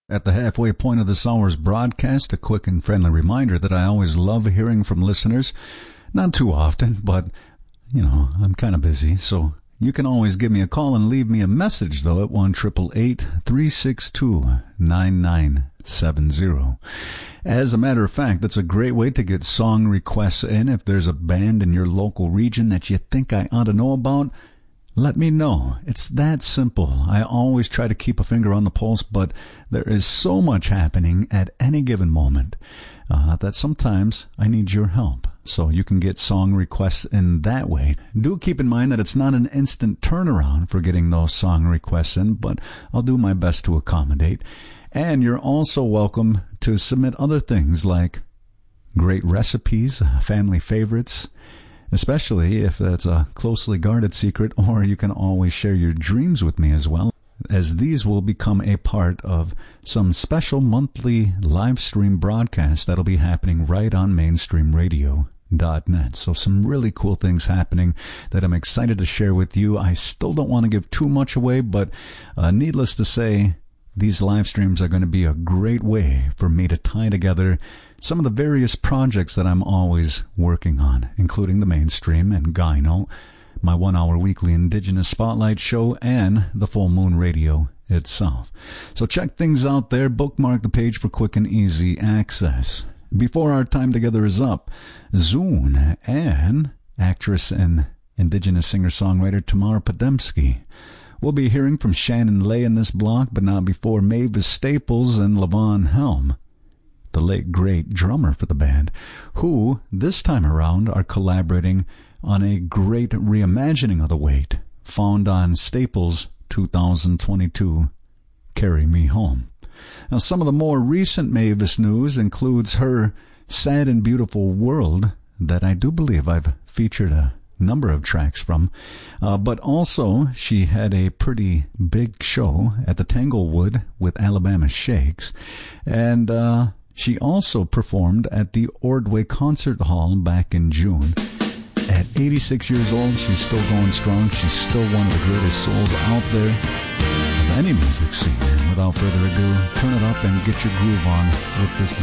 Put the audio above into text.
At the halfway point of this hour's broadcast, a quick and friendly reminder that I always love hearing from listeners. Not too often, but, I'm kind of busy, so you can always give me a call and leave me a message, though, at 1-888-362-9970. As a matter of fact, that's a great way to get song requests in. If there's a band in your local region that you think I ought to know about, let me know. It's that simple. I always try to keep a finger on the pulse, but there is so much happening at any given moment that sometimes I need your help. So you can get song requests in that way. Do keep in mind that it's not an instant turnaround for getting those song requests in, but I'll do my best to accommodate. And you're also welcome to submit other things like great recipes, family favorites, especially if that's a closely guarded secret, or you can always share your dreams with me as well, as these will become a part of some special monthly live stream broadcast that'll be happening right on mainstreamradio.net. So some really cool things happening that I'm excited to share with you. I still don't want to give too much away, but needless to say, these live streams are going to be a great way for me to tie together some of the various projects that I'm always working on, including the Mainstream and Gyno, my 1-hour weekly Indigenous Spotlight show, and the Full Moon Radio itself. So check things out there. Bookmark the page for quick and easy access. Before our time together is up, Zune and actress and Indigenous singer-songwriter Tamara Podemski. We'll be hearing from Shannon Lay in this block, but not before Mavis Staples and Levon Helm, the late great drummer for the band, who this time around are collaborating on a great reimagining of The Weight, found on Staples' 2022 Carry Me Home. Now, some of the more recent Mavis news includes her Sad and Beautiful World, that I do believe I've featured a number of tracks from, but also she had a pretty big show at the Tanglewood with Alabama Shakes, and she also performed at the Ordway Concert Hall back in June. At 86 years old, she's still going strong. She's still one of the greatest souls out there of any music scene. And without further ado, turn it up and get your groove on with this